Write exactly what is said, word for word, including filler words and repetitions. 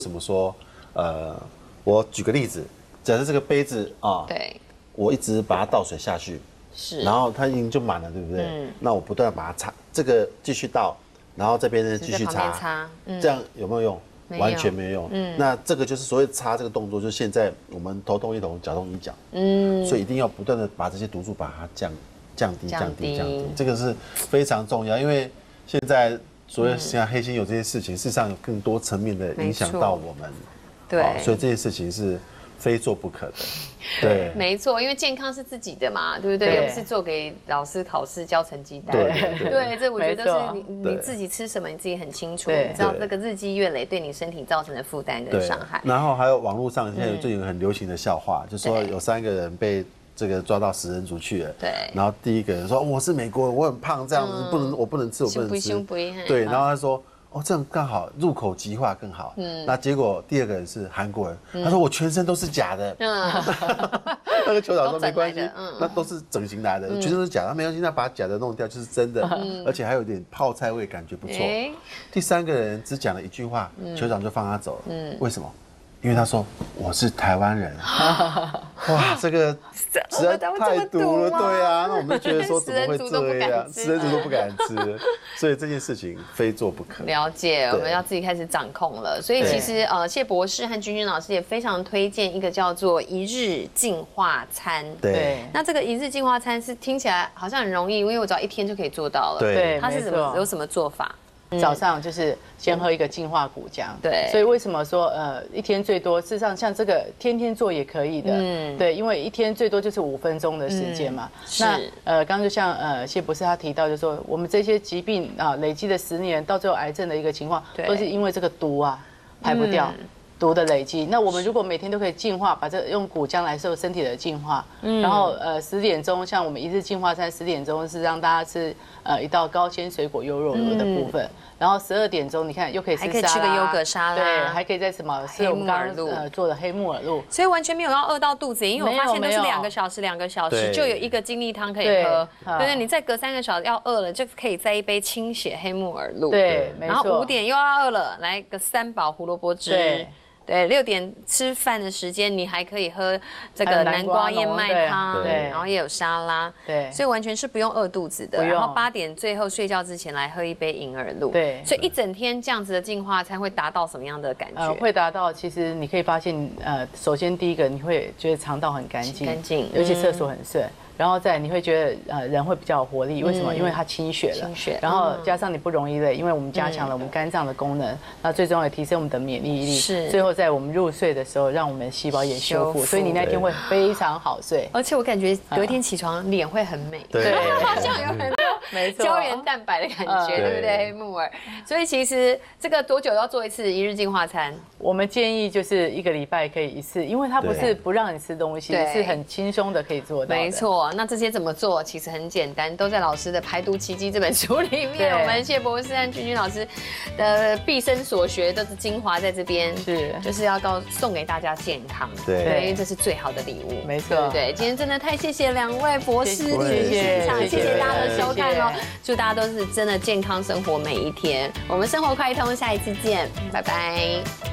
怎么说？呃，我举个例子，假设这个杯子啊， 对， 我一直把它倒水下去， 是， 然后它已经就满了，对不对？ 嗯那我不断把它擦，这个继续倒，然后这边呢继续在旁边擦， 擦嗯这样有没有用？ 没有完全没有用。 嗯那这个就是所谓擦这个动作，就是现在我们头痛医头，脚痛医脚， 嗯， 所以一定要不断的把这些毒素把它降降低、 降降低、 低降低，这个是非常重要，因为现在所谓像黑心油这些事情，事实上有更多层面的影响到我们， 对哦所以这件事情是非做不可的。对， 没错，因为健康是自己的嘛，对不对？ 对又不是做给老师考试交成绩单。 对对对对，这我觉得是没错你你对自己吃什么你自己很清楚， 对你知道对这个日积月累对你身体造成的负担跟对伤害。 然后还有网络上现在有最有很流行的笑话，就说对有三个人被这个抓到食人族去了， 对然后第一个人说我是美国人，我很胖，这样子不能我不能吃，我不能吃凶不凶不， 对，然后他说。哦，这样刚好入口即化更好。嗯，那结果第二个人是韩国人，他说我全身都是假的。 嗯， 那个酋长说都整没关系来的嗯， 那都是整形来的，全身都是假的，没关系，那把假的弄掉就是真的，而且还有点泡菜味，感觉不错哎。 第三个人只讲了一句话，酋长就放他走了。为什么？因为他说我是台湾人。哇，这个实在太毒了，对啊。那我们觉得说怎么会这样？食人族都不敢吃，所以这件事情非做不可。 了解， 对我们要自己开始掌控了。所以其实呃，谢博士和君君老师也非常推荐一个叫做一日净化餐。 对那这个一日净化餐是听起来好像很容易，因为我只要一天就可以做到了。 对它是怎么没错有什么做法？ 早上就是先喝一个净化骨浆， 对所以为什么说呃一天最多？事实上像这个天天做也可以的， 嗯对，因为一天最多就是五分钟的时间嘛。 是那呃刚刚就像呃谢博士他提到，就说我们这些疾病啊累积的十年，到最后癌症的一个情况， 对都是因为这个毒啊排不掉。毒的累积，那我们如果每天都可以净化，把这用骨浆来受身体的净化，然后呃十点钟，像我们一日净化餐，十点钟是让大家吃呃一道高纤水果优酪乳的部分，然后十二点钟你看又可以吃还可以吃个优格沙拉， 对，还可以再什么是我们刚刚黑木耳露呃做的黑木耳露， 所以完全没有要饿到肚子，因为我发现都是没有两个小时，两个小时对就有一个精力汤可以对喝， 啊对不对？你再隔三个小时要饿了，就可以再一杯清血黑木耳露， 对，没然后错五点又要饿了，来个三宝胡萝卜汁。 对对，六点吃饭的时间，你还可以喝这个还有南南瓜燕瓜浓麦汤， 对然后也有沙拉， 对所以完全是不用饿肚子的。 不用然后八点最后睡觉之前来喝一杯银耳露， 对所以一整天这样子的进化才会达到什么样的感觉？ 呃，会达到。其实你可以发现，呃，首先第一个你会觉得肠道很干净， 干净尤其厕所很顺。然后再你会觉得呃人会比较有活力，为什么？因为它清血了， 清血然后加上你不容易累，因为我们加强了我们肝脏的功能，那最重要的提升我们的免疫力， 是最后在我们入睡的时候，让我们细胞也修修复复，所以你那天会非常好睡。 而且我感觉隔天起床脸会很美， 对好像有很多没错胶原蛋白的感觉， 嗯对不对？ 对黑木耳，所以其实这个多久要做一次一日净化餐？ 我们建议就是一个礼拜可以一次，因为它不是对不让你吃东西， 对是很轻松的可以做到的。 没错，那这些怎么做？其实很简单，都在老师的《排毒奇迹》这本书里面。 对我们谢博士和君君老师的毕生所学都是精华在这边， 是就是要告送给大家健康， 对因为这是最好的礼物， 没错对不对？今天真的太谢谢两位博士谢谢莅临现场， 谢谢谢谢大家的收看哦谢谢， 祝大家都是真的健康生活每一天。我们生活快通，下一次见，拜拜。